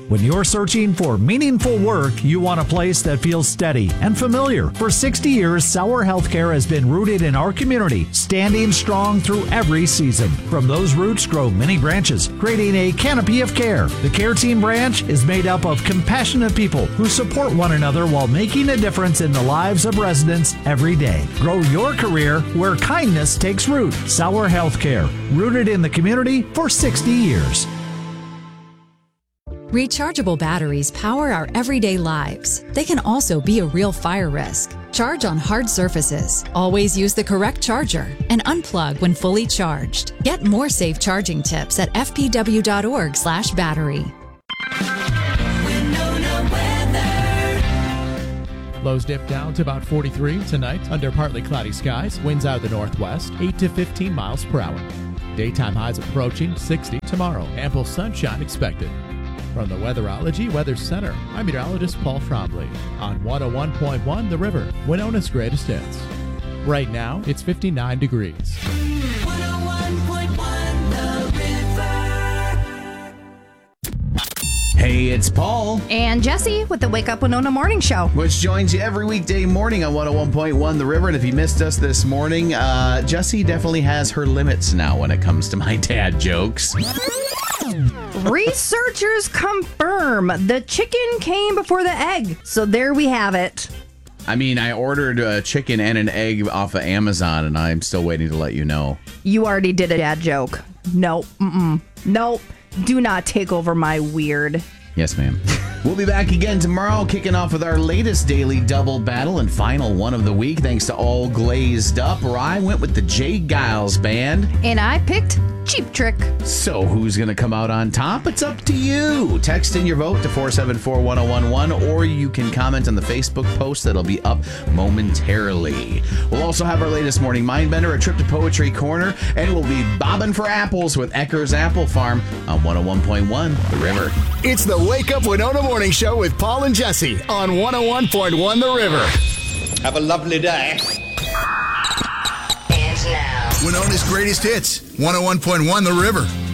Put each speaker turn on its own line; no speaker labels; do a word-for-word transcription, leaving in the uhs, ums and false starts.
When you're searching for meaningful work, you want a place that feels steady and familiar. For sixty years, Sauer Healthcare has been rooted in our community, standing strong through every season. From those roots grow many branches, creating a canopy of care. The Care Team branch is made up of compassionate people who support one another while making a difference in the lives of residents every day. Grow your career where kindness takes root. Sauer Healthcare, rooted in the community for sixty years.
Rechargeable batteries power our everyday lives. They can also be a real fire risk. Charge on hard surfaces. Always use the correct charger and unplug when fully charged. Get more safe charging tips at f p w dot org slash battery.
Lows dip down to about forty-three tonight under partly cloudy skies. Winds out of the northwest, eight to fifteen miles per hour. Daytime highs approaching sixty tomorrow. Ample sunshine expected. From the Weatherology Weather Center, I'm meteorologist Paul Trombley on one oh one point one The River, Winona's greatest hits. Right now, it's fifty-nine degrees.
one oh one point one The River.
Hey, it's Paul.
And Jesse with the Wake Up Winona Morning Show.
Which joins you every weekday morning on one oh one point one The River. And if you missed us this morning, uh, Jesse definitely has her limits now when it comes to my dad jokes.
Researchers confirm the chicken came before the egg. So there we have it.
I mean, I ordered a chicken and an egg off of Amazon, and I'm still waiting to let you know.
You already did a dad joke. No, mm-mm. Nope. Do not take over my weird.
Yes, ma'am. We'll be back again tomorrow, kicking off with our latest daily double battle and final one of the week, thanks to All Glazed Up, where I went with the Jay Giles Band.
And I picked Cheap Trick.
So who's going to come out on top? It's up to you. Text in your vote to four seven four one oh one one, or you can comment on the Facebook post that'll be up momentarily. We'll also have our latest Morning Mindbender, a trip to Poetry Corner, and we'll be bobbing for apples with Ecker's Apple Farm on one oh one point one The River.
It's the Wake Up Winona Morning Show with Paul and Jesse on one oh one point one The River.
Have a lovely day.
And now,
Winona's greatest hits, one oh one point one The River.